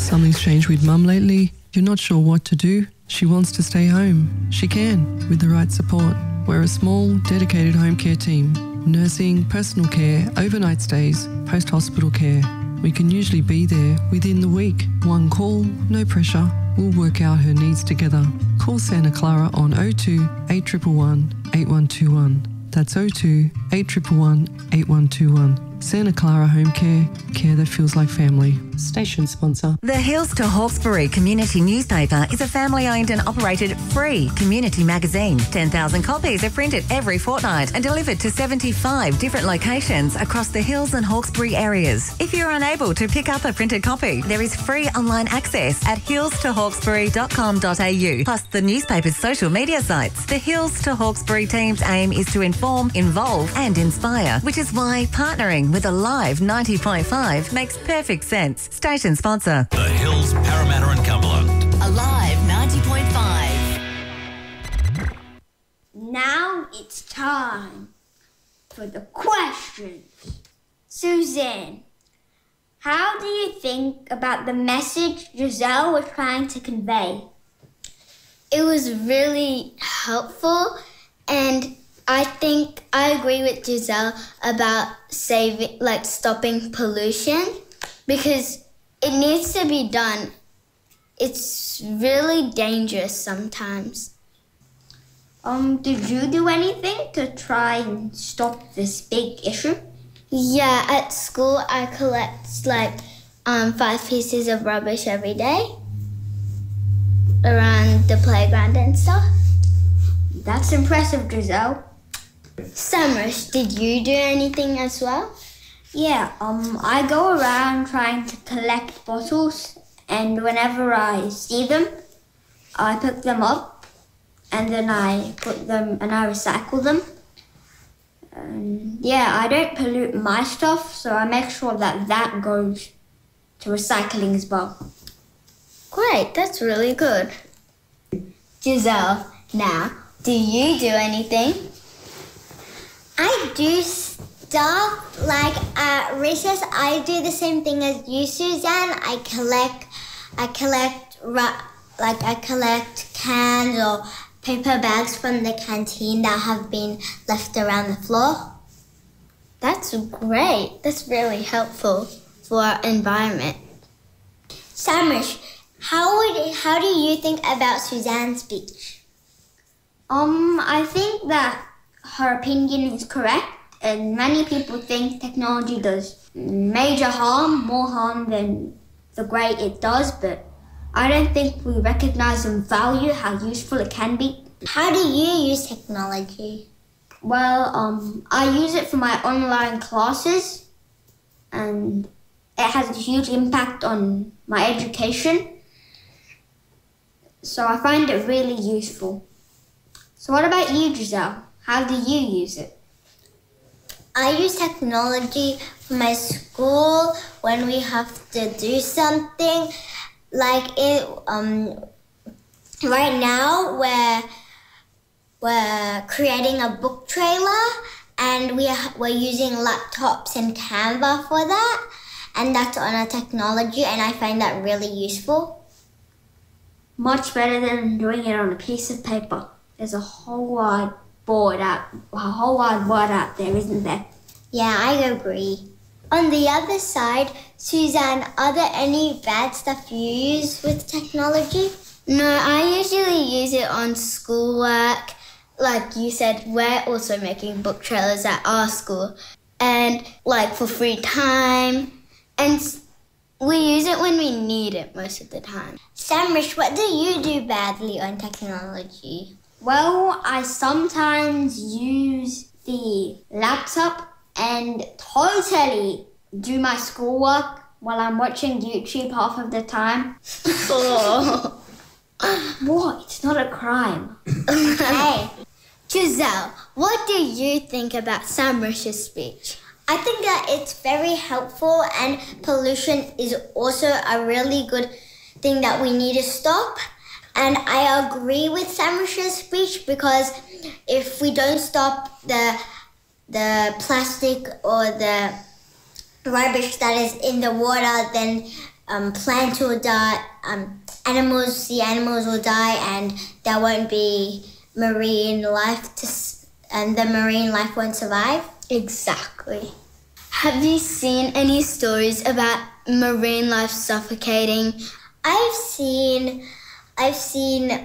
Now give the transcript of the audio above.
Something's changed with Mum lately. You're not sure what to do? She wants to stay home. She can, with the right support. We're a small, dedicated home care team. Nursing, personal care, overnight stays, post-hospital care. We can usually be there within the week. One call, no pressure. We'll work out her needs together. Call Santa Clara on 02 8111 8121. That's 02 8111 8121. Santa Clara Home Care, care that feels like family. Station sponsor. The Hills to Hawkesbury Community Newspaper is a family-owned and operated free community magazine. 10,000 copies are printed every fortnight and delivered to 75 different locations across the Hills and Hawkesbury areas. If you're unable to pick up a printed copy, there is free online access at hillstohawkesbury.com.au, plus the newspaper's social media sites. The Hills to Hawkesbury team's aim is to inform, involve and inspire, which is why partnering with a live 90.5 makes perfect sense. Station sponsor. The Hills, Parramatta and Cumberland. Alive 90.5. Now it's time for the questions. Suzanne, how do you think about the message Giselle was trying to convey? It was really helpful, and I think I agree with Giselle about stopping pollution, because it needs to be done. It's really dangerous sometimes. Did you do anything to try and stop this big issue? Yeah, at school I collect 5 pieces of rubbish every day around the playground and stuff. That's impressive, Giselle. Samrush, did you do anything as well? Yeah, I go around trying to collect bottles, and whenever I see them, I pick them up, and then I put them and I recycle them. I don't pollute my stuff, so I make sure that goes to recycling as well. Great, that's really good. Giselle, now, do you do anything? I do stuff at recess. I do the same thing as you, Suzanne. I collect cans or paper bags from the canteen that have been left around the floor. That's great. That's really helpful for our environment. Samrush, how do you think about Suzanne's speech? I think that her opinion is correct, and many people think technology does major harm, more harm than the great it does, but I don't think we recognize and value how useful it can be. How do you use technology? Well, I use it for my online classes, and it has a huge impact on my education, so I find it really useful. So what about you, Giselle? How do you use it? I use technology for my school when we have to do something. Right now we're creating a book trailer, and we're using laptops and Canva for that, and that's on a technology, and I find that really useful. Much better than doing it on a piece of paper. There's a whole wide world out there, isn't there? Yeah, I agree. On the other side, Suzanne, are there any bad stuff you use with technology? No, I usually use it on schoolwork. Like you said, we're also making book trailers at our school, and for free time, and we use it when we need it most of the time. Samrush, what do you do badly on technology? Well, I sometimes use the laptop and totally do my schoolwork while I'm watching YouTube half of the time. Oh. What? It's not a crime. Hey. Giselle, what do you think about Samrush's speech? I think that it's very helpful, and pollution is also a really good thing that we need to stop. And I agree with Samrush's speech, because if we don't stop the plastic or the rubbish that is in the water, then plants will die, the animals will die, and there won't be marine life and the marine life won't survive. Exactly. Have you seen any stories about marine life suffocating? I've seen